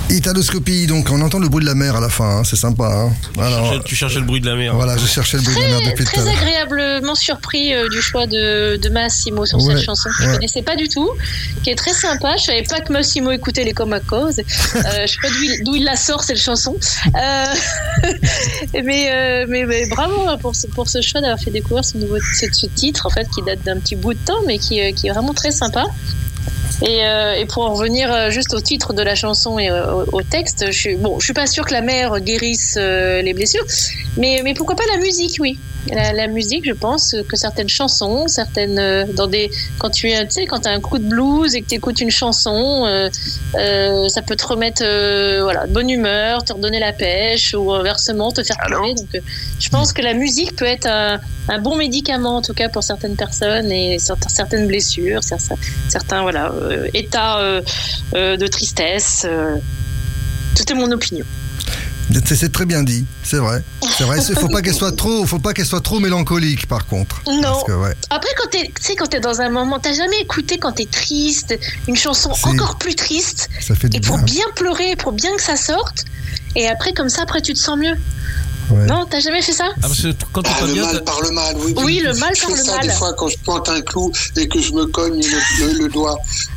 Italoscopie, donc on entend le bruit de la mer à la fin, hein, c'est sympa. Hein. Alors, tu cherchais le bruit de la mer. Voilà, je cherchais le bruit de la mer depuis tout à l'heure. Très agréablement surpris du choix de Massimo sur cette chanson que je connaissais pas du tout, qui est très sympa. Je savais pas que Massimo écoutait les Comacos. Je sais pas d'où il la sort cette chanson. Mais bravo pour ce choix d'avoir fait découvrir ce titre en fait qui date d'un petit bout de temps, mais qui est vraiment très sympa. Et pour en revenir juste au titre de la chanson et au texte, je suis pas sûre que la mer guérisse les blessures, mais pourquoi pas la musique, oui. La musique, je pense que certaines chansons, quand t'as un coup de blues et que t'écoutes une chanson, ça peut te remettre de bonne humeur, te redonner la pêche ou inversement te faire pleurer. Donc, je pense que la musique peut être un bon médicament en tout cas pour certaines personnes et certaines blessures, certains états de tristesse. Tout est mon opinion. C'est très bien dit, c'est vrai. Il faut pas qu'elle soit trop mélancolique, par contre. Non. Parce que, Après, quand t'es dans un moment, t'as jamais écouté quand t'es triste, une chanson encore plus triste, et pour bien pleurer, pour bien que ça sorte, et après comme ça, après tu te sens mieux. Ouais. Non, t'as jamais fait ça? Parce que quand t'es pas le bien, mal par le mal, oui. Oui, le mal par le mal. Je fais ça des fois quand je pointe un clou et que je me cogne le doigt.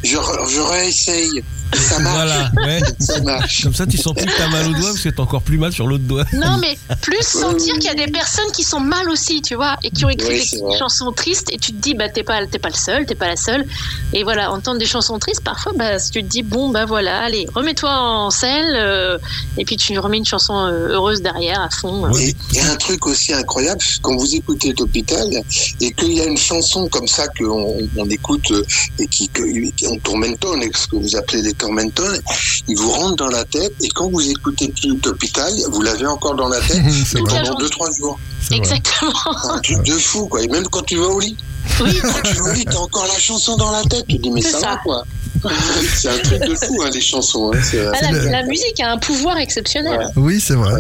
Je réessaye. Ça marche. Voilà, ouais. Ça marche. Comme ça, tu sens plus que t'as mal au doigt parce que t'as encore plus mal sur l'autre doigt. Non, mais plus sentir qu'il y a des personnes qui sont mal aussi, tu vois, et qui ont écrit des chansons tristes, et tu te dis, t'es pas le seul, t'es pas la seule. Et voilà, entendre des chansons tristes, parfois, tu te dis, allez, remets-toi en selle, et puis tu remets une chanson heureuse derrière, à fond. Et un truc aussi incroyable, quand vous écoutez L'Hôpital, et qu'il y a une chanson comme ça qu'on écoute, et on tormentone, ce que vous appelez les tormentone, il vous rentre dans la tête, et quand vous écoutez L'Hôpital, vous l'avez encore dans la tête pendant 2-3 jours. Exactement. Un truc de fou, quoi. Et même quand tu vas au lit. Oui. Quand tu vas au lit, t'as encore la chanson dans la tête. Tu te dis, mais ça va, quoi. C'est un truc de fou, les chansons. La musique a un pouvoir exceptionnel. Ouais. Oui, c'est vrai.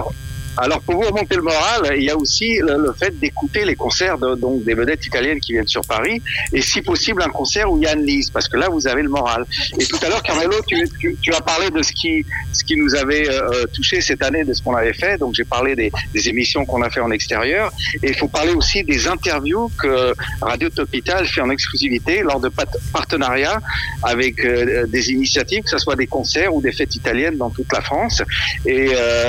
Alors, pour vous remonter le moral, il y a aussi le fait d'écouter les concerts donc des vedettes italiennes qui viennent sur Paris, et si possible un concert où il y a Anne-Lise, parce que là vous avez le moral. Et tout à l'heure, Carmelo, tu as parlé de ce qui nous avait touché cette année, de ce qu'on avait fait. Donc j'ai parlé des émissions qu'on a fait en extérieur, et il faut parler aussi des interviews que Radio Toppital fait en exclusivité lors de partenariats avec des initiatives, que ce soit des concerts ou des fêtes italiennes dans toute la France. Et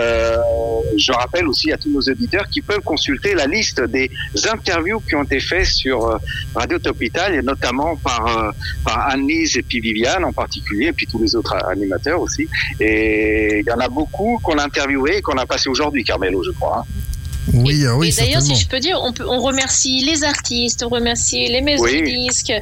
je rappelle aussi à tous nos auditeurs qui peuvent consulter la liste des interviews qui ont été faites sur Radio Toppital, et notamment par Anne-Lise et puis Viviane en particulier, et puis tous les autres animateurs aussi. Et il y en a beaucoup qu'on a interviewé et qu'on a passé aujourd'hui, Carmelo, je crois. Hein. Oui, et d'ailleurs, si je peux dire, on remercie les artistes, on remercie les maisons de disques,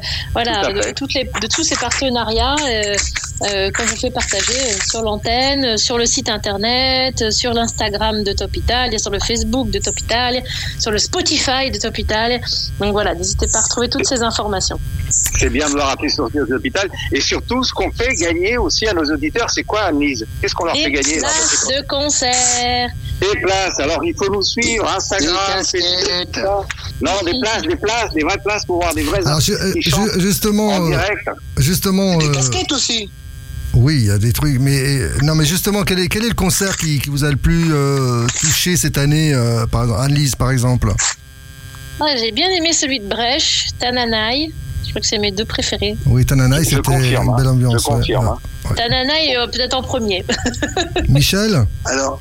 de tous ces partenariats qu'on vous fait partager sur l'antenne, sur le site internet, sur l'Instagram de Toppital, sur le Facebook de Toppital, sur le Spotify de Toppital. Donc voilà, n'hésitez pas à retrouver toutes ces informations. C'est bien de leur rappeler sur Toppital. Et surtout, ce qu'on fait gagner aussi à nos auditeurs, c'est quoi, Anne-Lise? Qu'est-ce qu'on leur fait gagner? Des places de concert. Des places. Alors, il faut nous suivre, Instagram, Facebook. Non, des vraies places pour voir des vrais artistes qui chantent en direct. Justement, des casquettes aussi. Oui, il y a des trucs, mais justement, quel est le concert qui vous a le plus touché cette année, par exemple, Anne-Lise, par exemple? J'ai bien aimé celui de Brèche, Tananai. Je crois que c'est mes deux préférés. Oui, Tananai, c'était une belle ambiance. Je confirme. Ouais. Tananai, peut-être en premier. Michel? Alors,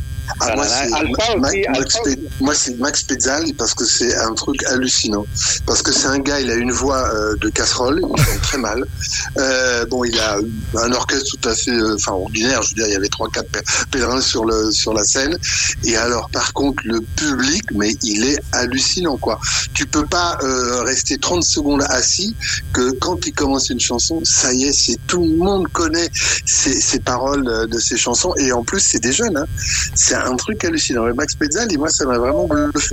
moi c'est Max Pezzali, parce que c'est un truc hallucinant, parce que c'est un gars, il a une voix de casserole, il chante très mal, il a un orchestre tout à fait ordinaire, je veux dire, il y avait 3-4 pèlerins sur la scène, et alors par contre le public, mais il est hallucinant, quoi. Tu peux pas rester 30 secondes assis, que quand il commence une chanson, ça y est, c'est tout le monde connaît ces paroles de ces chansons, et en plus c'est des jeunes, hein. C'est un truc hallucinant. Et Max Pezzali, moi, ça m'a vraiment bluffé.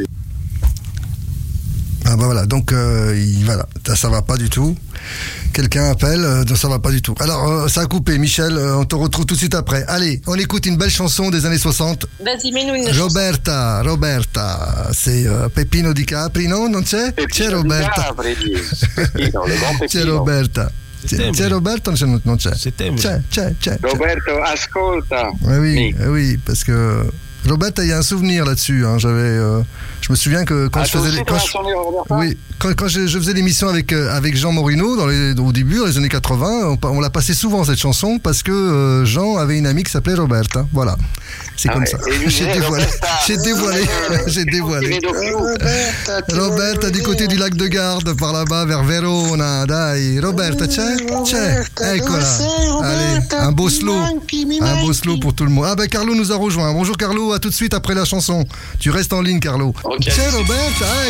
Ah voilà, donc ça va pas du tout. Quelqu'un appelle, ça va pas du tout. Alors, ça a coupé, Michel, on te retrouve tout de suite après. Allez, on écoute une belle chanson des années 60. Vas-y, mets-nous une Roberta, c'est Peppino Di Capri, non? Non c'è? C'è Roberta. Le grand Peppino. C'è Roberta. C'è Roberto? Non c'è. Settembre. C'è. Roberto, ascolta. Oui, parce que Roberta, il y a un souvenir là-dessus. Hein. Je me souviens que quand je faisais quand je faisais l'émission avec Jean Morino au début, dans les années 80, on la passait souvent cette chanson parce que Jean avait une amie qui s'appelait Roberta. Voilà, c'est comme ça. J'ai dévoilé. Roberta du côté du lac de Garde, par là-bas vers Verona. Dai, Roberta, c'è. Eccola. Allez, un beau slow pour tout le monde. Ah ben Carlo nous a rejoint. Bonjour Carlo, à tout de suite après la chanson. Tu restes en ligne Carlo. Okay. C'è Roberta.